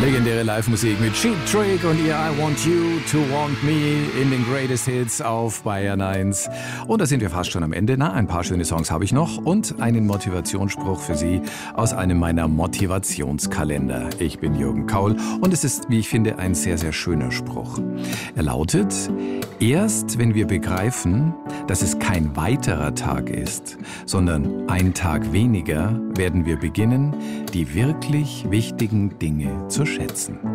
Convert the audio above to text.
Legendäre Live-Musik mit Cheap Trick und ihr I Want You to Want Me in den Greatest Hits auf Bayern 1. Und da sind wir fast schon am Ende. Na, ein paar schöne Songs habe ich noch und einen Motivationsspruch für Sie aus einem meiner Motivationskalender. Ich bin Jürgen Kaul und es ist, wie ich finde, ein sehr, sehr schöner Spruch. Er lautet: Erst wenn wir begreifen, dass es kein weiterer Tag ist, sondern ein Tag weniger, werden wir beginnen, die wirklich wichtigen Dinge zu schätzen.